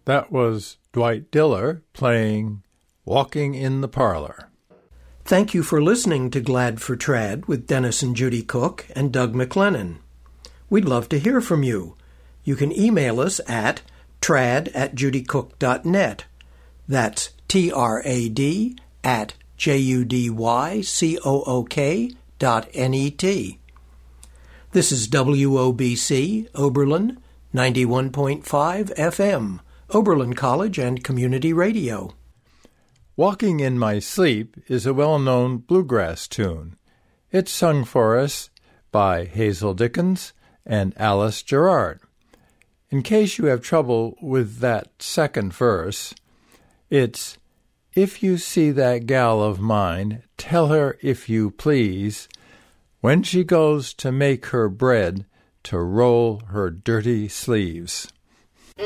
That was Dwight Diller playing Walking in the Parlor. Thank you for listening to Glad for Trad with Dennis and Judy Cook and Doug McLennan. We'd love to hear from you. You can email us at trad@judycook.net. That's trad@judycook.net. This is WOBC, Oberlin, 91.5 FM, Oberlin College and Community Radio. Walking in My Sleep is a well-known bluegrass tune. It's sung for us by Hazel Dickens and Alice Gerard. In case you have trouble with that second verse, it's, "If you see that gal of mine, tell her if you please, when she goes to make her bread, to roll her dirty sleeves."